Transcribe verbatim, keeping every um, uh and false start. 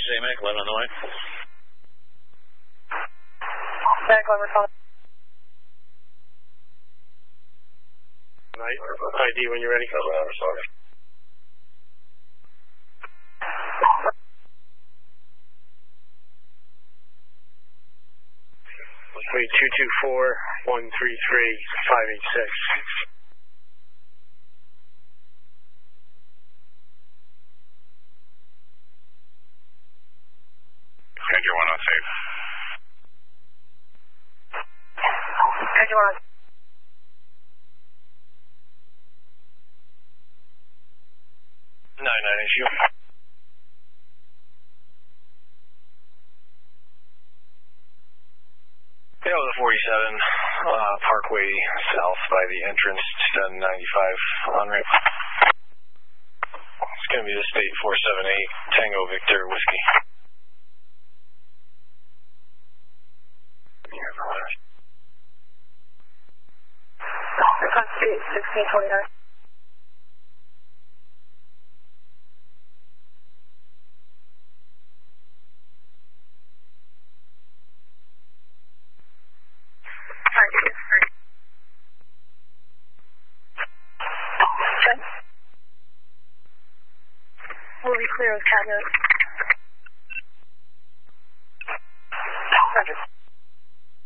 same Mac eleven on the way. Mac eleven, calling. I D when you're ready. Wait, two two four, one three three, five eight six. Andrew one on safe. Andrew one on. nine nine issue. Yeah, with a forty-seven, uh, Parkway South by the entrance to ninety-five on ramp. It's going to be the state four seven eight, Tango Victor Whiskey. sixteen twenty-nine. We'll be clear with cabinet.